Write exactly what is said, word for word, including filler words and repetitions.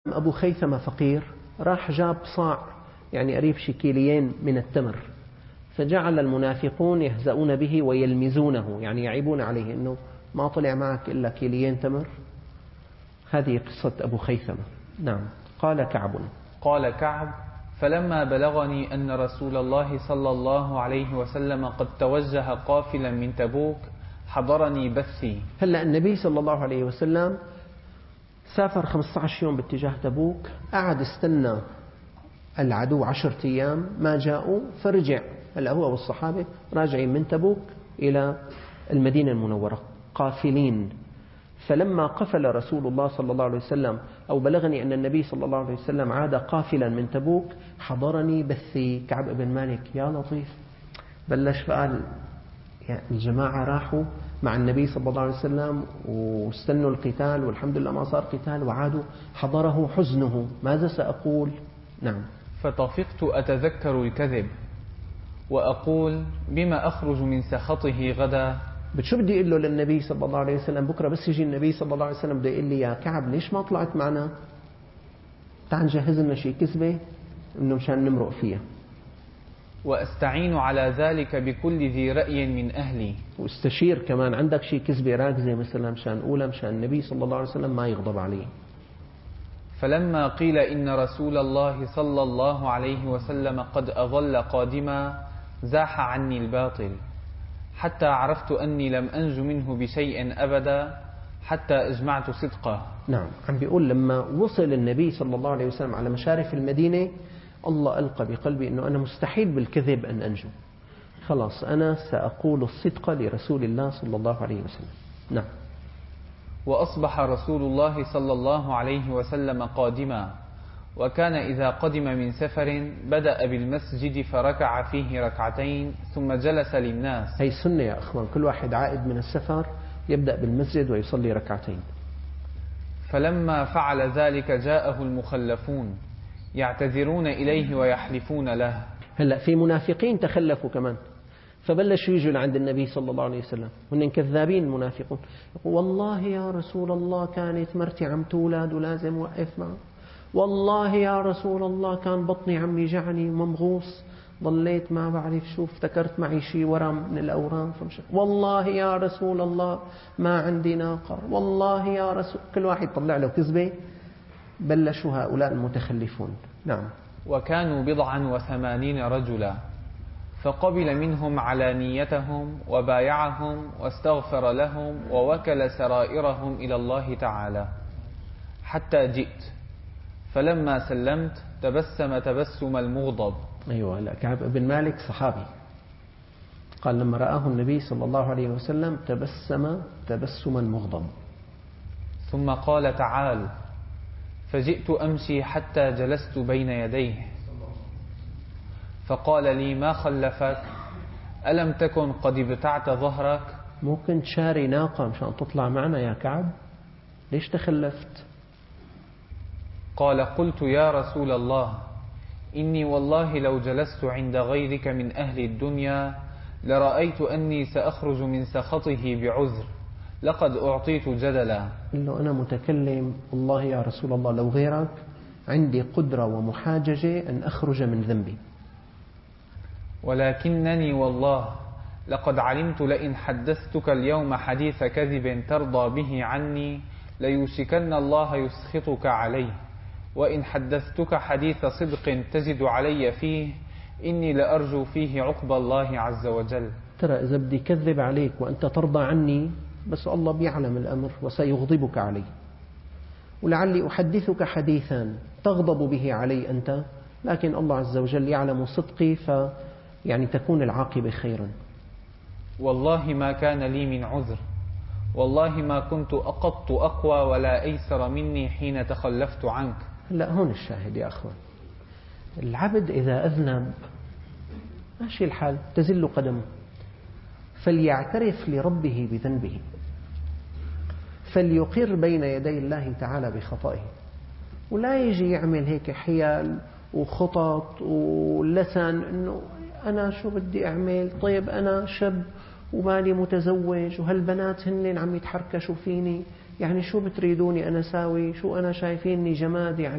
أبو خيثمة فقير راح جاب صاع يعني قريب شي كيليين من التمر، فجعل المنافقون يهزؤون به ويلمزونه، يعني يعيبون عليه أنه ما طلع معك إلا كيليين تمر. هذه قصة أبو خيثمة. نعم. قال كعب قال كعب: فلما بلغني أن رسول الله صلى الله عليه وسلم قد توجه قافلا من تبوك حضرني بثي. هلأ النبي صلى الله عليه وسلم سافر خمسة عشر يوم باتجاه تبوك، قعد استنى العدو عشرة أيام ما جاءوا، فرجع. هلأ هو والصحابة راجعين من تبوك إلى المدينة المنورة قافلين. فلما قفل رسول الله صلى الله عليه وسلم أو بلغني أن النبي صلى الله عليه وسلم عاد قافلا من تبوك حضرني بثي. كعب بن مالك يا لطيف بلش فقال يعني الجماعة راحوا مع النبي صلى الله عليه وسلم واستنوا القتال والحمد لله ما صار قتال وعادوا، حضره حزنه، ماذا سأقول؟ نعم. فطفقت أتذكر الكذب وأقول بما أخرج من سخطه غدا. بتشو بدي أقول له للنبي صلى الله عليه وسلم بكرة بس يجي النبي صلى الله عليه وسلم بده يقول لي يا كعب ليش ما طلعت معنا؟ تعال نجهز لنا شيء كذبة إنه مشان نمرق فيها. وأستعين على ذلك بكل ذي رأي من أهلي. واستشير كمان عندك شيء كذبة راكزة مثلا مشان أولى مشان النبي صلى الله عليه وسلم ما يغضب عليه. فلما قيل إن رسول الله صلى الله عليه وسلم قد أظل قادما زاح عني الباطل حتى عرفت أني لم أنج منه بشيء أبدا حتى أجمعت صدقه. نعم. عم بيقول لما وصل النبي صلى الله عليه وسلم على مشارف المدينة الله ألقى بقلبي أنه أنا مستحيل بالكذب أن أنجو، خلاص أنا سأقول الصدق لرسول الله صلى الله عليه وسلم. نعم. وأصبح رسول الله صلى الله عليه وسلم قادما، وكان إذا قدم من سفر بدأ بالمسجد فركع فيه ركعتين ثم جلس للناس. هي سنة يا أخوان، كل واحد عائد من السفر يبدأ بالمسجد ويصلي ركعتين. فلما فعل ذلك جاءه المخلفون يعتذرون إليه ويحلفون له. هلأ في منافقين تخلفوا كمان، فبلشوا يجوا لعند النبي صلى الله عليه وسلم وإن كذابين المنافقون، يقول والله يا رسول الله كانت مرتي عم تولد ولازم وقف معه، والله يا رسول الله كان بطني عم يجعني وممغوص ضليت ما بعرف شو افتكرت معي شيء ورم من الأورام، والله يا رسول الله ما عندي ناقة، والله يا رسول. كل واحد طلع له كذبة. بلشوا هؤلاء المتخلفون. نعم. وكانوا بضعا وثمانين رجلا، فقبل منهم علانيتهم وبايعهم واستغفر لهم ووكل سرائرهم إلى الله تعالى حتى جئت، فلما سلمت تبسم تبسم المغضب. أيوة. لا كعب بن مالك صحابي قال لما رآه النبي صلى الله عليه وسلم تبسم تبسم المغضب. ثم قال تعال، فجئت أمشي حتى جلست بين يديه فقال لي ما خلفك؟ ألم تكن قد ابتعت ظهرك؟ ممكن تشاري ناقة مشان تطلع معنا يا كعب، ليش تخلفت؟ قال قلت يا رسول الله إني والله لو جلست عند غيرك من أهل الدنيا لرأيت أني سأخرج من سخطه بعذر، لقد أعطيت جدلا. قل له أنا متكلم والله يا رسول الله لو غيرك عندي قدرة ومحاججة أن أخرج من ذنبي، ولكنني والله لقد علمت لئن حدثتك اليوم حديث كذب ترضى به عني ليوشكن الله يسخطك عليه، وإن حدثتك حديث صدق تزد علي فيه إني لأرجو فيه عقب الله عز وجل. ترى إذا بدي كذب عليك وأنت ترضى عني بس الله بيعلم الأمر وسيغضبك علي، ولعلي أحدثك حديثا تغضب به علي أنت، لكن الله عز وجل يعلم صدقي في يعني تكون العاقبة خيرا. والله ما كان لي من عذر، والله ما كنت أقط أقوى ولا أيسر مني حين تخلفت عنك. لا هون الشاهد يا أخوان، العبد إذا أذنب ماشي الحال تزل قدمه، فليعترف لربه بذنبه، فليقر بين يدي الله تعالى بخطئه، ولا يجي يعمل هيك حيال وخطط ولسان إنه أنا شو بدي أعمل، طيب أنا شاب ومالي متزوج وهالبنات هن عم يتحركشوا فيني، يعني شو بتريدوني أنا ساوي، شو أنا شايفيني جماد يعني.